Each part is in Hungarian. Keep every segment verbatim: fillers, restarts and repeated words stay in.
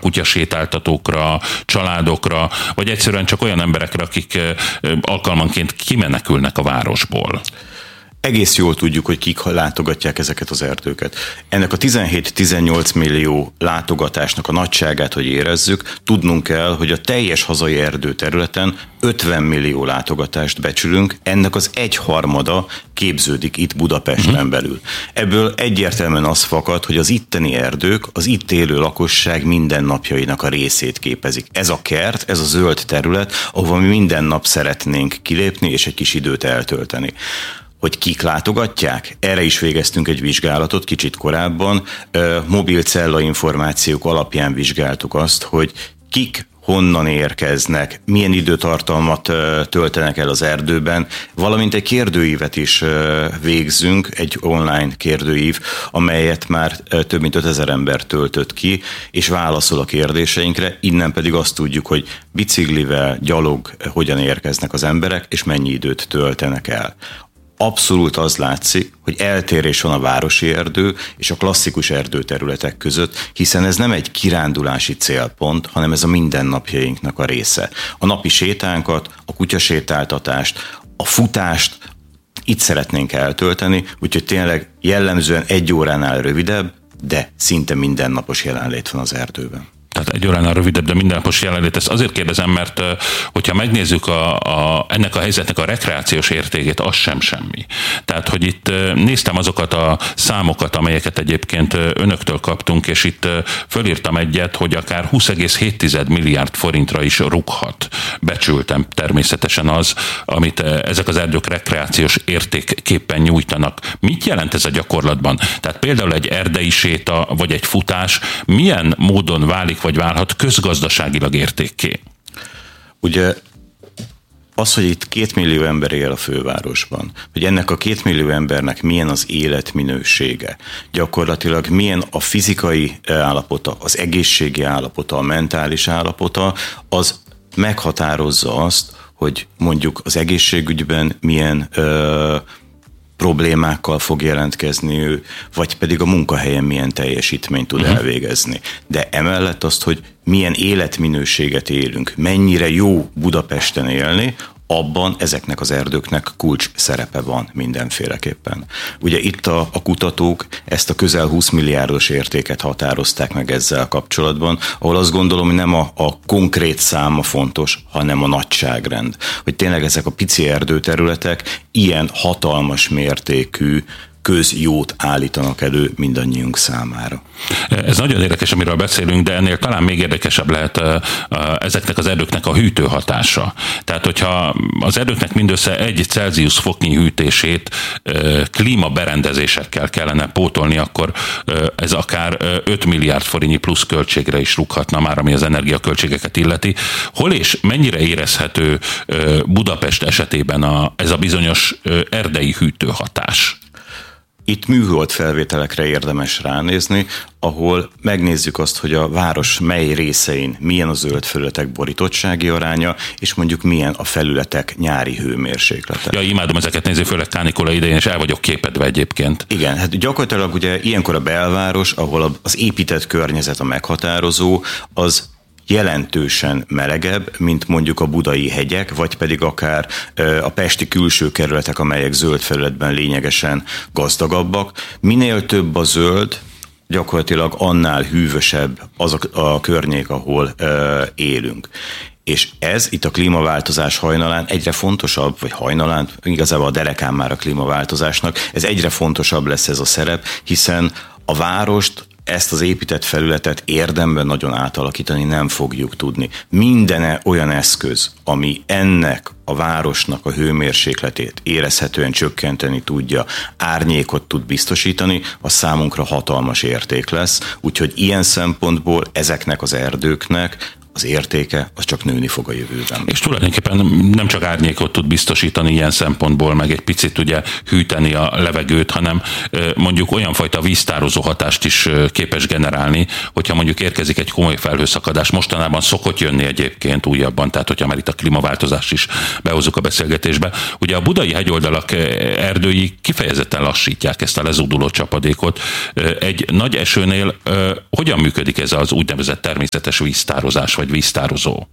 kutyasétáltatókra, családokra, vagy egyszerűen csak olyan emberekre, akik alkalmanként kimenekülnek a városból? Egész jól tudjuk, hogy kik látogatják ezeket az erdőket. Ennek a tizenhét-tizennyolc millió látogatásnak a nagyságát, hogy érezzük, tudnunk kell, hogy a teljes hazai erdőterületen ötven millió látogatást becsülünk, ennek az egyharmada képződik itt Budapesten uh-huh. belül. Ebből egyértelműen az fakad, hogy az itteni erdők az itt élő lakosság mindennapjainak a részét képezik. Ez a kert, ez a zöld terület, ahova mi minden nap szeretnénk kilépni és egy kis időt eltölteni. Hogy kik látogatják? Erre is végeztünk egy vizsgálatot kicsit korábban. Mobil cella információk alapján vizsgáltuk azt, hogy kik honnan érkeznek, milyen időtartalmat töltenek el az erdőben, valamint egy kérdőívet is végzünk, egy online kérdőív, amelyet már több mint ötezer ember töltött ki, és válaszol a kérdéseinkre, innen pedig azt tudjuk, hogy biciklivel, gyalog hogyan érkeznek az emberek, és mennyi időt töltenek el. Abszolút az látszik, hogy eltérés van a városi erdő és a klasszikus erdőterületek között, hiszen ez nem egy kirándulási célpont, hanem ez a mindennapjainknak a része. A napi sétánkat, a kutyasétáltatást, a futást itt szeretnénk eltölteni, úgyhogy tényleg jellemzően egy óránál rövidebb, de szinte mindennapos jelenlét van az erdőben. Tehát egy óránál rövidebb, de mindennapos jelenlét. Ezt azért kérdezem, mert hogyha megnézzük a, a, ennek a helyzetnek a rekreációs értékét, az sem semmi. Tehát, hogy itt néztem azokat a számokat, amelyeket egyébként önöktől kaptunk, és itt fölírtam egyet, hogy akár húsz egész hét milliárd forintra is rúghat. Becsültem természetesen az, amit ezek az erdők rekreációs értékképpen nyújtanak. Mit jelent ez a gyakorlatban? Tehát például egy erdei séta, vagy egy futás milyen módon válik vagy válhat közgazdaságilag értékké? Ugye az, hogy itt két millió ember él a fővárosban, hogy ennek a két millió embernek milyen az életminősége, gyakorlatilag milyen a fizikai állapota, az egészségi állapota, a mentális állapota, az meghatározza azt, hogy mondjuk az egészségügyben milyen ö, problémákkal fog jelentkezni ő, vagy pedig a munkahelyen milyen teljesítményt tud uh-huh. elvégezni. De emellett azt, hogy milyen életminőséget élünk, mennyire jó Budapesten élni, abban ezeknek az erdőknek kulcs szerepe van mindenféleképpen. Ugye itt a, a kutatók ezt a közel húsz milliárdos értéket határozták meg ezzel kapcsolatban, ahol azt gondolom, hogy nem a, a konkrét száma fontos, hanem a nagyságrend. Hogy tényleg ezek a pici erdőterületek ilyen hatalmas mértékű közjót állítanak elő mindannyiunk számára. Ez nagyon érdekes, amiről beszélünk, de ennél talán még érdekesebb lehet ezeknek az erdőknek a hűtőhatása. Tehát, hogyha az erdőknek mindössze egy Celsius foknyi hűtését klímaberendezésekkel kellene pótolni, akkor ez akár öt milliárd forintnyi plusz költségre is rúghatna már, ami az energiaköltségeket illeti. Hol és mennyire érezhető Budapest esetében a, ez a bizonyos erdei hűtőhatás? Itt műhold felvételekre érdemes ránézni, ahol megnézzük azt, hogy a város mely részein milyen a zöld felületek borítottsági aránya, és mondjuk milyen a felületek nyári hőmérséklete. Ja, imádom ezeket nézni, főleg kánikula idején, és el vagyok képedve egyébként. Igen, hát gyakorlatilag ugye ilyenkor a belváros, ahol az épített környezet a meghatározó, az jelentősen melegebb, mint mondjuk a budai hegyek, vagy pedig akár a pesti külső kerületek, amelyek zöld felületben lényegesen gazdagabbak. Minél több a zöld, gyakorlatilag annál hűvösebb az a, a környék, ahol ö, élünk. És ez itt a klímaváltozás hajnalán egyre fontosabb, vagy hajnalán, igazából a derekán már a klímaváltozásnak, ez egyre fontosabb lesz ez a szerep, hiszen a várost, ezt az épített felületet érdemben nagyon átalakítani nem fogjuk tudni. Minden olyan eszköz, ami ennek a városnak a hőmérsékletét érezhetően csökkenteni tudja, árnyékot tud biztosítani, az számunkra hatalmas érték lesz. Úgyhogy ilyen szempontból ezeknek az erdőknek az értéke az csak nőni fog a jövőben. És tulajdonképpen nem csak árnyékot tud biztosítani ilyen szempontból, meg egy picit ugye hűteni a levegőt, hanem mondjuk olyan fajta víztározó hatást is képes generálni, hogyha mondjuk érkezik egy komoly felhőszakadás. Mostanában szokott jönni egyébként újabban, tehát hogyha már itt a klímaváltozást is behozzuk a beszélgetésbe. Ugye a budai hegyoldalak erdői kifejezetten lassítják ezt a lezúduló csapadékot. Egy nagy esőnél hogyan működik ez az úgynevezett természetes víztározás vagy víztározó?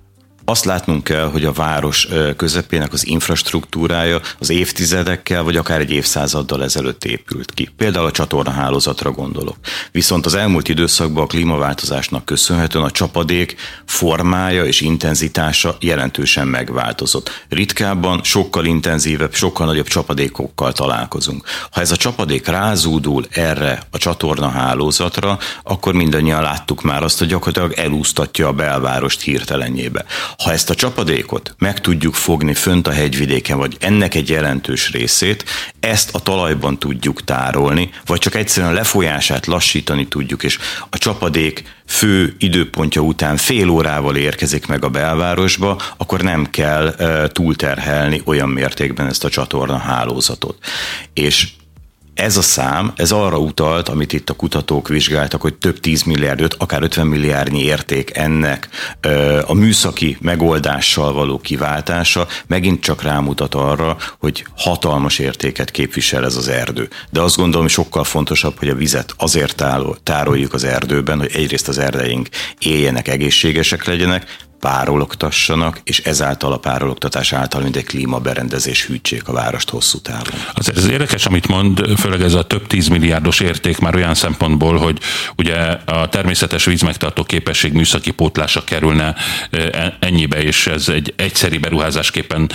Azt látnunk kell, hogy a város közepének az infrastruktúrája az évtizedekkel, vagy akár egy évszázaddal ezelőtt épült ki. Például a csatornahálózatra gondolok. Viszont az elmúlt időszakban a klímaváltozásnak köszönhetően a csapadék formája és intenzitása jelentősen megváltozott. Ritkábban sokkal intenzívebb, sokkal nagyobb csapadékokkal találkozunk. Ha ez a csapadék rázúdul erre a csatornahálózatra, akkor mindannyian láttuk már azt, hogy gyakorlatilag elúsztatja a belvárost hirtelenjébe. Ha ezt a csapadékot meg tudjuk fogni fönt a hegyvidéken, vagy ennek egy jelentős részét, ezt a talajban tudjuk tárolni, vagy csak egyszerűen a lefolyását lassítani tudjuk, és a csapadék fő időpontja után fél órával érkezik meg a belvárosba, akkor nem kell uh, túlterhelni olyan mértékben ezt a csatornahálózatot. És ez a szám, ez arra utalt, amit itt a kutatók vizsgáltak, hogy több tíz milliárd, akár ötven milliárdnyi érték ennek a műszaki megoldással való kiváltása megint csak rámutat arra, hogy hatalmas értéket képvisel ez az erdő. De azt gondolom, hogy sokkal fontosabb, hogy a vizet azért tároljuk az erdőben, hogy egyrészt az erdeink éljenek, egészségesek legyenek, párologtassanak, és ezáltal a párologtatás által mindegy klímaberendezés hűtsék a várost hosszú távon. Azért ez érdekes, amit mond, főleg ez a több tízmilliárdos érték már olyan szempontból, hogy ugye a természetes vízmegtartó képesség műszaki pótlása kerülne ennyibe, és ez egy egyszeri beruházásképpen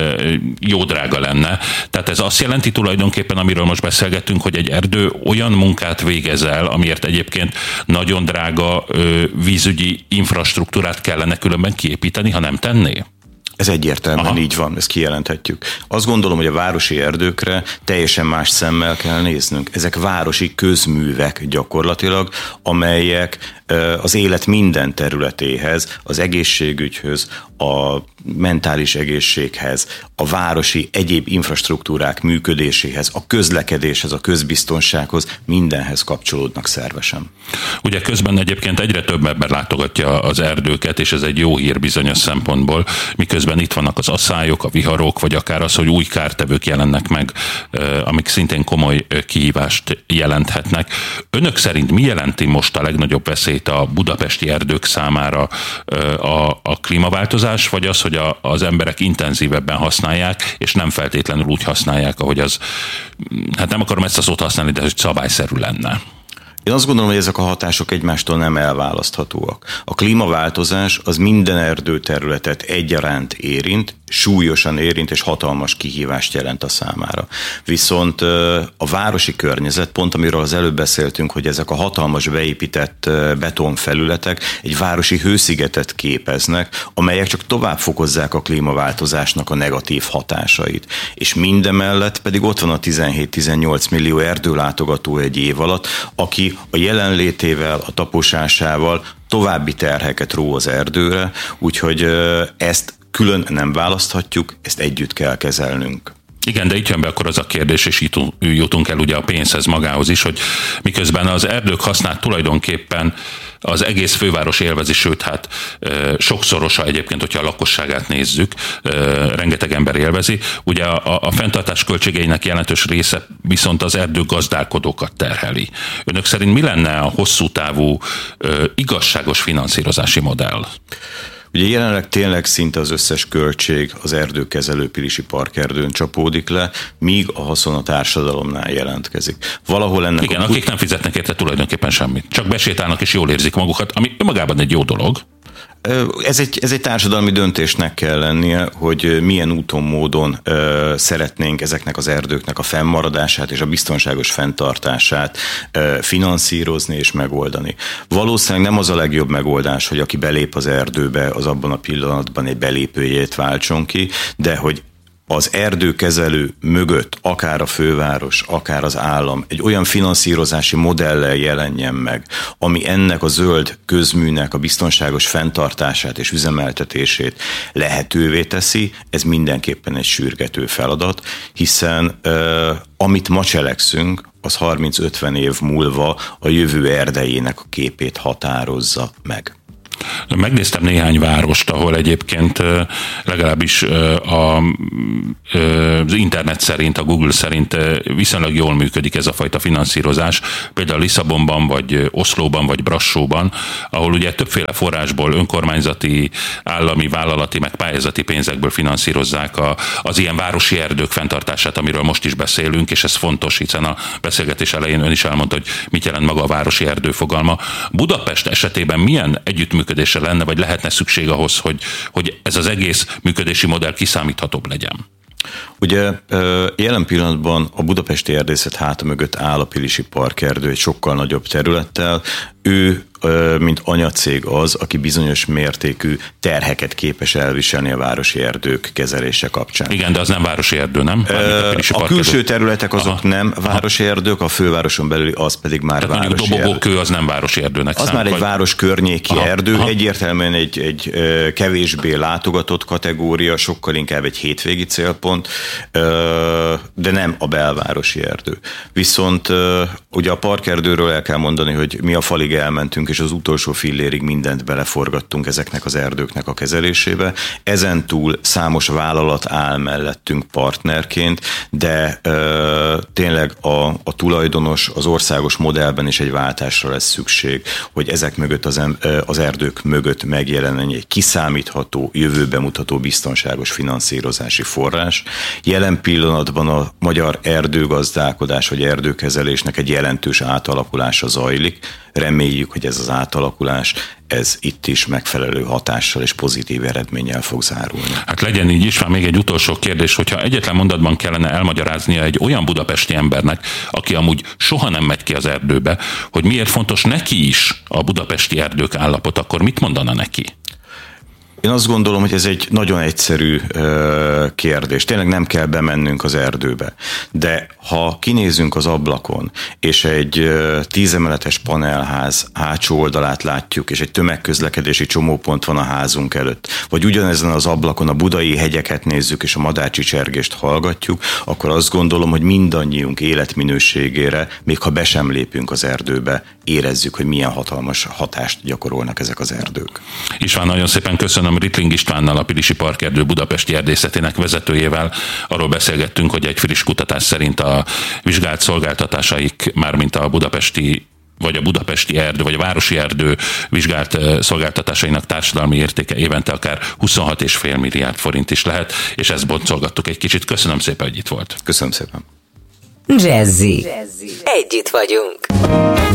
jó drága lenne. Tehát ez azt jelenti tulajdonképpen, amiről most beszélgettünk, hogy egy erdő olyan munkát végez el, amiért egyébként nagyon drága vízügyi infrastruktúrát kellene különben kiépíteni, ha nem tenné? Ez egyértelműen Aha. így van, ezt kijelenthetjük. Azt gondolom, hogy a városi erdőkre teljesen más szemmel kell néznünk. Ezek városi közművek gyakorlatilag, amelyek az élet minden területéhez, az egészségügyhöz, a mentális egészséghez, a városi egyéb infrastruktúrák működéséhez, a közlekedéshez, a közbiztonsághoz, mindenhez kapcsolódnak szervesen. Ugye közben egyébként egyre több ember látogatja az erdőket, és ez egy jó hír bizonyos szempontból, miközben itt vannak az aszályok, a viharok, vagy akár az, hogy új kártevők jelennek meg, amik szintén komoly kihívást jelenthetnek. Önök szerint mi jelenti most a legnagyobb veszélyt a budapesti erdők számára a, a klímaváltozás, vagy az, hogy a, az emberek intenzívebben használják, és nem feltétlenül úgy használják, ahogy az, hát nem akarom ezt a szót használni, de hogy szabályszerű lenne? Én azt gondolom, hogy ezek a hatások egymástól nem elválaszthatóak. A klímaváltozás az minden erdőterületet egyaránt érint, súlyosan érint és hatalmas kihívást jelent a számára. Viszont a városi környezet, pont amiről az előbb beszéltünk, hogy ezek a hatalmas beépített betonfelületek egy városi hőszigetet képeznek, amelyek csak tovább fokozzák a klímaváltozásnak a negatív hatásait. És mindemellett pedig ott van a tizenhét-tizennyolc millió erdőlátogató egy év alatt, aki a jelenlétével, a taposásával további terheket ró az erdőre, úgyhogy ezt külön nem választhatjuk, ezt együtt kell kezelnünk. Igen, de itt jön be akkor az a kérdés, és itt jutunk el ugye a pénzhez magához is, hogy miközben az erdők hasznát tulajdonképpen az egész főváros élvezi, sőt, hát sokszorosa egyébként, hogyha a lakosságát nézzük, rengeteg ember élvezi. Ugye a, a fenntartás költségeinek jelentős része viszont az erdőgazdálkodókat terheli. Önök szerint mi lenne a hosszú távú igazságos finanszírozási modell? Ugye jelenleg tényleg szinte az összes költség az erdőkezelő Pilisi Parkerdőn csapódik le, míg a haszon a társadalomnál jelentkezik. Valahol ennek Igen, a... akik nem fizetnek érte tulajdonképpen semmit. Csak besétálnak és jól érzik magukat, ami önmagában egy jó dolog. Ez egy, ez egy társadalmi döntésnek kell lennie, hogy milyen úton, módon ö, szeretnénk ezeknek az erdőknek a fennmaradását és a biztonságos fenntartását ö, finanszírozni és megoldani. Valószínűleg nem az a legjobb megoldás, hogy aki belép az erdőbe, az abban a pillanatban egy belépőjét váltson ki, de hogy az erdőkezelő mögött, akár a főváros, akár az állam egy olyan finanszírozási modellel jelenjen meg, ami ennek a zöld közműnek a biztonságos fenntartását és üzemeltetését lehetővé teszi, ez mindenképpen egy sürgető feladat, hiszen uh, amit ma cselekszünk, az harminc-ötven év múlva a jövő erdejének a képét határozza meg. Megnéztem néhány várost, ahol egyébként legalábbis a, az internet szerint, a Google szerint viszonylag jól működik ez a fajta finanszírozás. Például Lisszabonban, vagy Oszlóban, vagy Brassóban, ahol ugye többféle forrásból, önkormányzati, állami, vállalati, meg pályázati pénzekből finanszírozzák a, az ilyen városi erdők fenntartását, amiről most is beszélünk, és ez fontos, hiszen a beszélgetés elején ön is elmondta, hogy mit jelent maga a városi erdő fogalma. Budapest esetében milyen együttműködésre lenne, vagy lehetne szükség ahhoz, hogy, hogy ez az egész működési modell kiszámíthatóbb legyen? Ugye jelen pillanatban a budapesti erdészet háta mögött áll a Pilisi Parkerdő egy sokkal nagyobb területtel. Ő, mint anyacég az, aki bizonyos mértékű terheket képes elviselni a városi erdők kezelése kapcsán. Igen, de az nem városi erdő, nem? A, a külső területek azok Aha. nem városi erdők, a fővároson belüli az pedig már Tehát városi erdő. Dobogókő az nem városi erdőnek Az számít, már egy vagy... város környéki Aha. erdő, Aha. egyértelműen egy, egy kevésbé látogatott kategória, sokkal inkább egy hétvégi célpont, de nem a belvárosi erdő. Viszont ugye a parkerdőről el kell mondani, hogy mi a falig elmentünk, és az utolsó fillérig mindent beleforgattunk ezeknek az erdőknek a kezelésébe. Ezen túl számos vállalat áll mellettünk partnerként, de ö, tényleg a, a tulajdonos, az országos modellben is egy váltásra lesz szükség, hogy ezek mögött az, az erdők mögött megjelenjen egy kiszámítható, jövőbe mutató biztonságos finanszírozási forrás. Jelen pillanatban a magyar erdőgazdálkodás vagy erdőkezelésnek egy jelentős átalakulása zajlik. Reméljük, hogy ez az átalakulás, ez itt is megfelelő hatással és pozitív eredménnyel fog zárulni. Hát legyen így is, már még egy utolsó kérdés, hogyha egyetlen mondatban kellene elmagyaráznia egy olyan budapesti embernek, aki amúgy soha nem megy ki az erdőbe, hogy miért fontos neki is a budapesti erdők állapot, akkor mit mondana neki? Én azt gondolom, hogy ez egy nagyon egyszerű ö, kérdés. Tényleg nem kell bemennünk az erdőbe. De ha kinézünk az ablakon, és egy ö, tízemeletes panelház hátsó oldalát látjuk, és egy tömegközlekedési csomópont van a házunk előtt, vagy ugyanezen az ablakon a budai hegyeket nézzük, és a madárcsicsergést hallgatjuk, akkor azt gondolom, hogy mindannyiunk életminőségére, még ha be sem lépünk az erdőbe, érezzük, hogy milyen hatalmas hatást gyakorolnak ezek az erdők. István, nagyon szépen köszönöm. Rittling Istvánnal, a Pilisi Parkerdő budapesti erdészetének vezetőjével arról beszélgettünk, hogy egy friss kutatás szerint a vizsgált szolgáltatásaik, mármint a budapesti vagy a budapesti erdő, vagy a városi erdő vizsgált szolgáltatásainak társadalmi értéke évente akár huszonhat egész öt milliárd forint is lehet, és ezt boncolgattuk egy kicsit. Köszönöm szépen, hogy itt volt. Köszönöm szépen. Jazzy. Együtt vagyunk.